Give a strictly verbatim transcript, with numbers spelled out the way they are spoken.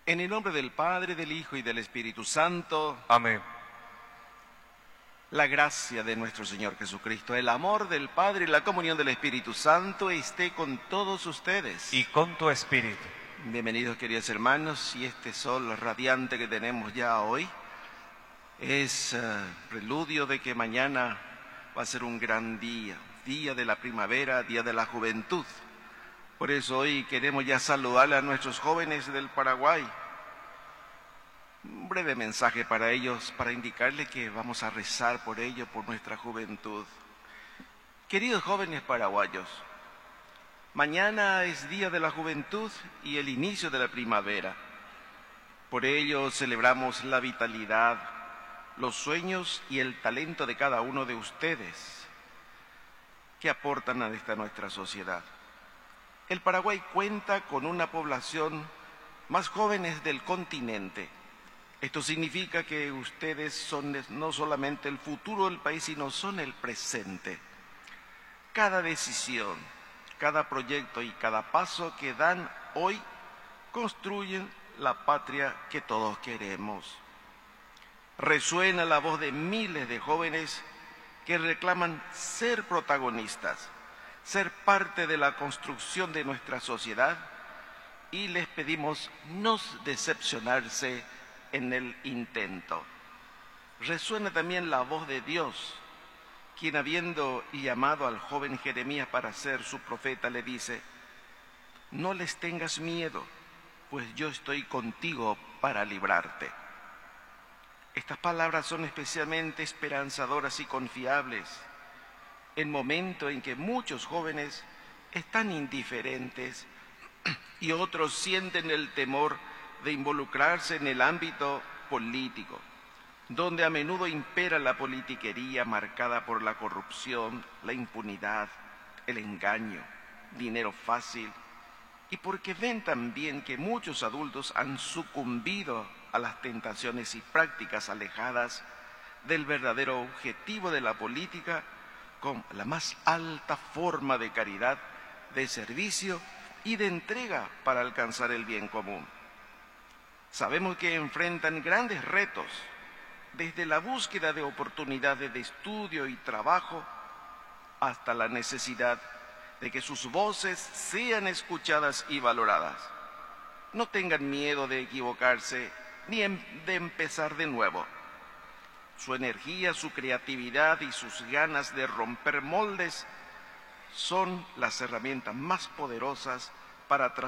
En el nombre del Padre, del Hijo y del Espíritu Santo. Amén. La gracia de nuestro Señor Jesucristo, el amor del Padre y la comunión del Espíritu Santo esté con todos ustedes. Y con tu espíritu. Bienvenidos, queridos hermanos, y este sol radiante que tenemos ya hoy es uh, preludio de que mañana va a ser un gran día, día de la primavera, día de la juventud. Por eso hoy queremos ya saludarle a nuestros jóvenes del Paraguay. Un breve mensaje para ellos, para indicarles que vamos a rezar por ellos, por nuestra juventud. Queridos jóvenes paraguayos, mañana es Día de la Juventud y el inicio de la primavera. Por ello celebramos la vitalidad, los sueños y el talento de cada uno de ustedes que aportan a esta nuestra sociedad. El Paraguay cuenta con una población más jóvenes del continente. Esto significa que ustedes son no solamente el futuro del país, sino son el presente. Cada decisión, cada proyecto y cada paso que dan hoy construyen la patria que todos queremos. Resuena la voz de miles de jóvenes que reclaman ser protagonistas, ser parte de la construcción de nuestra sociedad, y les pedimos no decepcionarse en el intento. Resuena también la voz de Dios, quien habiendo llamado al joven Jeremías para ser su profeta, le dice: no les tengas miedo, pues yo estoy contigo para librarte. Estas palabras son especialmente esperanzadoras y confiables en momento en que muchos jóvenes están indiferentes y otros sienten el temor de involucrarse en el ámbito político, donde a menudo impera la politiquería marcada por la corrupción, la impunidad, el engaño, dinero fácil, y porque ven también que muchos adultos han sucumbido a las tentaciones y prácticas alejadas del verdadero objetivo de la política, con la más alta forma de caridad, de servicio y de entrega para alcanzar el bien común. Sabemos que enfrentan grandes retos, desde la búsqueda de oportunidades de estudio y trabajo hasta la necesidad de que sus voces sean escuchadas y valoradas. No tengan miedo de equivocarse ni de empezar de nuevo. Su energía, su creatividad y sus ganas de romper moldes son las herramientas más poderosas para transformar